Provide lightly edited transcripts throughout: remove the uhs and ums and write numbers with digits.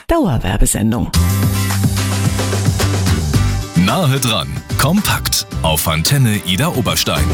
Dauerwerbesendung. Nahe dran, kompakt auf Antenne Ida Oberstein.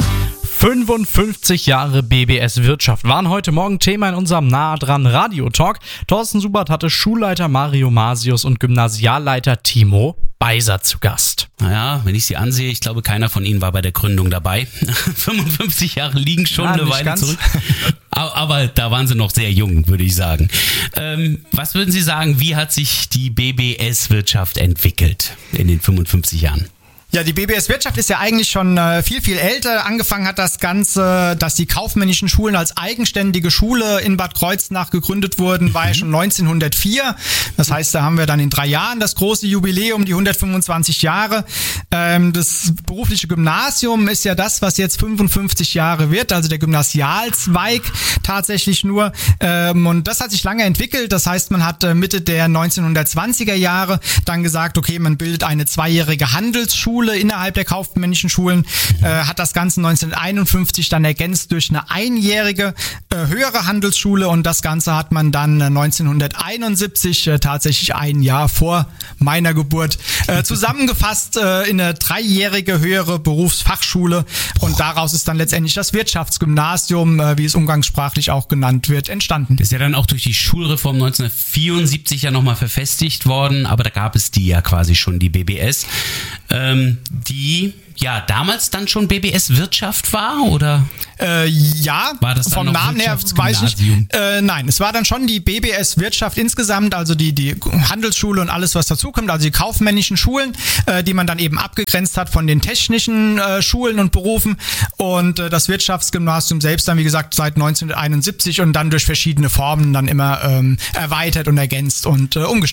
55 Jahre BBS Wirtschaft waren heute Morgen Thema in unserem Nahe dran Radio-Talk. Thorsten Subert hatte Schulleiter Mario Masius und Gymnasialleiter Timo Beiser zu Gast. Naja, wenn ich sie ansehe, ich glaube, keiner von ihnen war bei der Gründung dabei. 55 Jahre liegen schon eine Weile zurück. Aber da waren sie noch sehr jung, würde ich sagen. Was würden Sie sagen, wie hat sich die BBS-Wirtschaft entwickelt in den 55 Jahren? Ja, die BBS Wirtschaft ist ja eigentlich schon viel älter. Angefangen hat das Ganze, dass die kaufmännischen Schulen als eigenständige Schule in Bad Kreuznach gegründet wurden, war ja schon 1904. Das heißt, da haben wir dann in 3 Jahren das große Jubiläum, die 125 Jahre. Das berufliche Gymnasium ist ja das, was jetzt 55 Jahre wird, also der Gymnasialzweig tatsächlich nur. Und das hat sich lange entwickelt. Das heißt, man hat Mitte der 1920er Jahre dann gesagt, okay, man bildet eine 2-jährige Handelsschule innerhalb der kaufmännischen Schulen, hat das Ganze 1951 dann ergänzt durch eine 1-jährige höhere Handelsschule und das Ganze hat man dann 1971, tatsächlich 1 Jahr vor meiner Geburt, zusammengefasst in eine 3-jährige höhere Berufsfachschule und daraus ist dann letztendlich das Wirtschaftsgymnasium, wie es umgangssprachlich auch genannt wird, entstanden. Das ist ja dann auch durch die Schulreform 1974 ja nochmal verfestigt worden, aber da gab es die ja quasi schon, die BBS. Die ja damals dann schon BBS Wirtschaft war, oder? Ja, war das dann vom noch Namen her weiß ich. Nein, es war dann schon die BBS Wirtschaft insgesamt, also die Handelsschule und alles, was dazukommt, also die kaufmännischen Schulen, die man dann eben abgegrenzt hat von den technischen Schulen und Berufen und das Wirtschaftsgymnasium selbst dann, wie gesagt, seit 1971 und dann durch verschiedene Formen dann immer erweitert und ergänzt und umgestaltet.